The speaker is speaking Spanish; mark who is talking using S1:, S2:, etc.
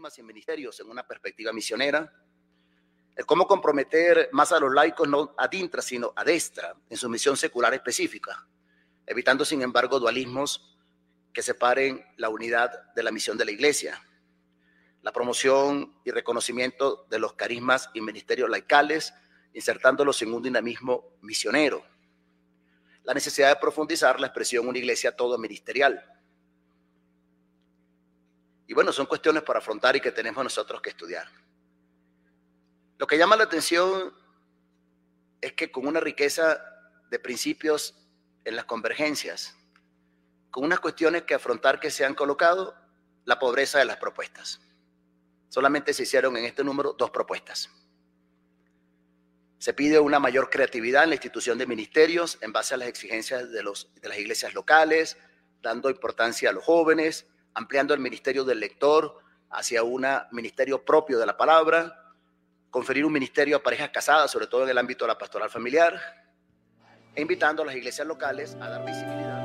S1: carismas y ministerios en una perspectiva misionera, el cómo comprometer más a los laicos no ad intra, sino ad extra, en su misión secular específica, evitando, sin embargo, dualismos que separen la unidad de la misión de la Iglesia, la promoción y reconocimiento de los carismas y ministerios laicales, insertándolos en un dinamismo misionero, la necesidad de profundizar la expresión una iglesia todo ministerial. Y bueno, son cuestiones para afrontar y que tenemos nosotros que estudiar. Lo que llama la atención es que con una riqueza de principios en las convergencias, con unas cuestiones que afrontar que se han colocado, la pobreza de las propuestas. Solamente se hicieron en este número 2 propuestas. Se pide una mayor creatividad en la institución de ministerios en base a las exigencias de las iglesias locales, dando importancia a los jóvenes, ampliando el ministerio del lector hacia un ministerio propio de la palabra, conferir un ministerio a parejas casadas, sobre todo en el ámbito de la pastoral familiar, e invitando a las iglesias locales a dar visibilidad.